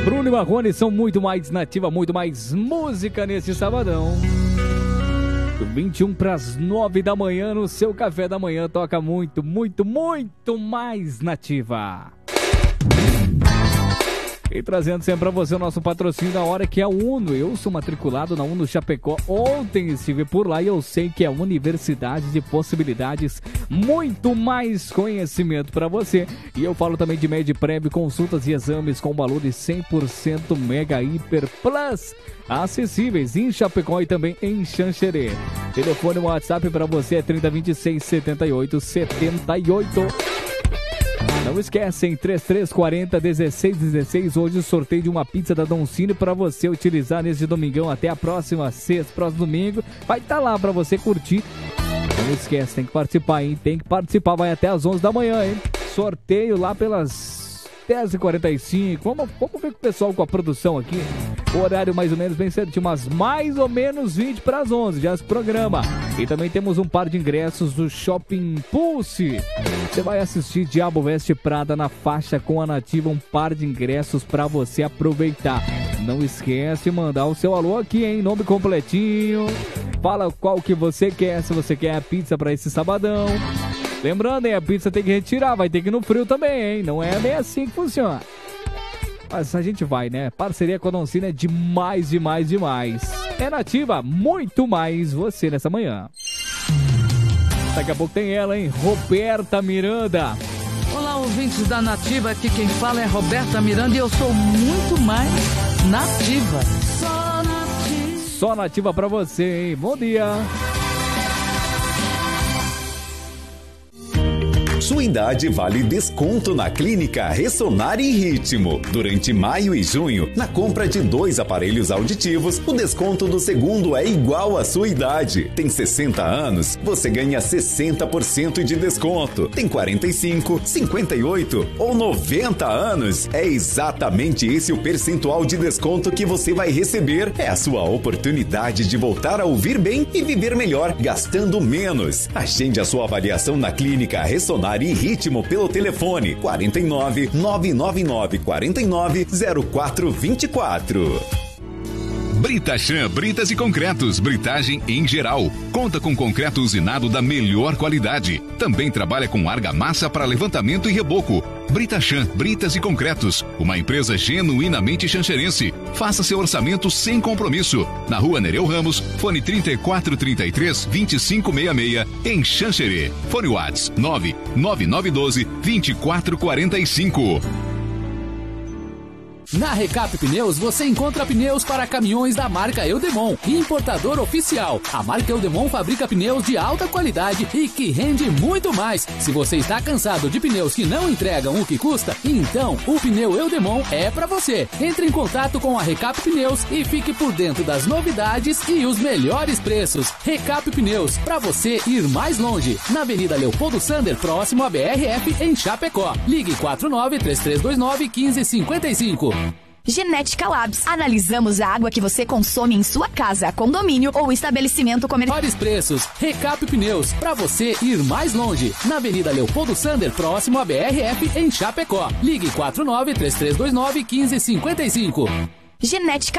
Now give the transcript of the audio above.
Bruno e Marrone são muito mais nativa, muito mais música nesse sabadão. 21 para as 9 da manhã, no seu café da manhã toca muito, muito, muito mais nativa. E trazendo sempre para você o nosso patrocínio da hora, que é a Uno. Eu sou matriculado na Uno Chapecó. Ontem estive por lá e eu sei que é a universidade de possibilidades, muito mais conhecimento para você. E eu falo também de Medprev, consultas e exames com valores 100% Mega Hiper Plus, acessíveis em Chapecó e também em Xanxerê. Telefone WhatsApp para você é 3026 7878. Não esquecem, 3340-1616. Hoje o sorteio de uma pizza da Doncini para você utilizar nesse domingão até a próxima sexta, próximo domingo. Vai estar lá para você curtir. Não esquece, tem que participar, hein? Tem que participar, vai até às 11 da manhã, hein? Sorteio lá pelas 10h45. Vamos ver com o pessoal, com a produção aqui. O horário mais ou menos bem certinho, mas mais ou menos 20 para as 11, já se programa. E também temos um par de ingressos do Shopping Pulse. Você vai assistir Diabo Veste Prada na faixa com a Nativa, um par de ingressos para você aproveitar. Não esquece de mandar o seu alô aqui, hein? Nome completinho. Fala qual que você quer, se você quer a pizza para esse sabadão. Lembrando, hein? A pizza tem que retirar, vai ter que ir no frio também, hein? Não é bem assim que funciona. Mas a gente vai, né? Parceria com a Doncini é demais, demais, demais. É Nativa, muito mais você nessa manhã. Daqui a pouco tem ela, hein? Roberta Miranda. Olá, ouvintes da Nativa. Aqui quem fala é Roberta Miranda e eu sou muito mais nativa. Só nativa pra você, hein? Bom dia. Sua idade vale desconto na Clínica Ressonar e Ritmo. Durante maio e junho, na compra de 2 aparelhos auditivos, o desconto do segundo é igual à sua idade. Tem 60 anos, você ganha 60% de desconto. Tem 45, 58 ou 90 anos. É exatamente esse o percentual de desconto que você vai receber. É a sua oportunidade de voltar a ouvir bem e viver melhor, gastando menos. Agende a sua avaliação na Clínica Ressonar e Ritmo pelo telefone 49 999 49 0424. Britachan Britas e Concretos, britagem em geral. Conta com concreto usinado da melhor qualidade. Também trabalha com argamassa para levantamento e reboco. Britachan Britas e Concretos, uma empresa genuinamente xanxerense. Faça seu orçamento sem compromisso. Na Rua Nereu Ramos, fone 3433-2566, em Xanxerê. Fone WhatsApp 99912-2445. Na Recap Pneus você encontra pneus para caminhões da marca Eudemon, importador oficial. A marca Eudemon fabrica pneus de alta qualidade e que rende muito mais. Se você está cansado de pneus que não entregam o que custa, então o pneu Eudemon é para você. Entre em contato com a Recap Pneus e fique por dentro das novidades e os melhores preços. Recap Pneus, para você ir mais longe. Na Avenida Leopoldo Sander, próximo à BRF, em Chapecó. Ligue 49-3329-1555. Genética Labs. Analisamos a água que você consome em sua casa, condomínio ou estabelecimento comercial. Melhores preços. Recap Pneus, para você ir mais longe. Na Avenida Leopoldo Sander, próximo à BRF, em Chapecó. Ligue 49-3329-1555. Genética